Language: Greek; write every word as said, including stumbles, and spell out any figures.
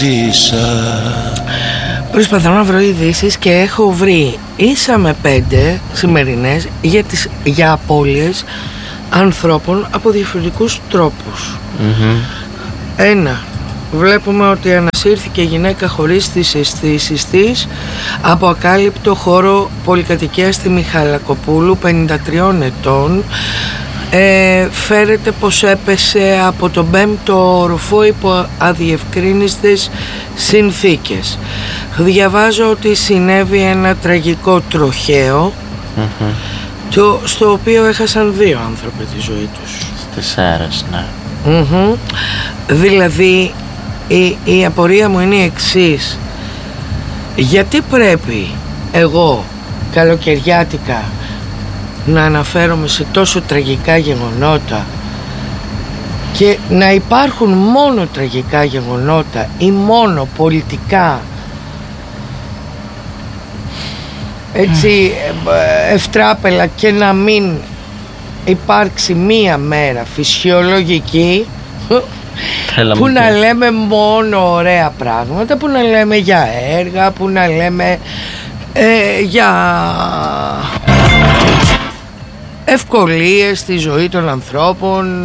Προσπαθώ να βρω ειδήσεις και έχω βρει ίσα με πέντε σημερινές για, τις, για απώλειες ανθρώπων από διαφορετικούς τρόπους. Mm-hmm. Ένα, βλέπουμε ότι ανασύρθηκε γυναίκα χωρίς τις αισθήσεις της από ακάλυπτο χώρο πολυκατοικίας στη Μιχαλακοπούλου, πενήντα τριών ετών. Ε, φέρεται πως έπεσε από τον πέμπτο όροφο υπό αδιευκρίνιστες συνθήκες. Διαβάζω ότι συνέβη ένα τραγικό τροχαίο, mm-hmm. το, στο οποίο έχασαν δύο άνθρωποι τη ζωή τους. Στις Σέρρες, ναι. Mm-hmm. Δηλαδή η, η απορία μου είναι η εξής: γιατί πρέπει εγώ καλοκαιριάτικα να αναφέρομαι σε τόσο τραγικά γεγονότα και να υπάρχουν μόνο τραγικά γεγονότα ή μόνο πολιτικά, έτσι, ευτράπελα, και να μην υπάρξει μία μέρα φυσιολογική που να λέμε μόνο ωραία πράγματα, που να λέμε για έργα, που να λέμε ε, για ευκολίες στη ζωή των ανθρώπων,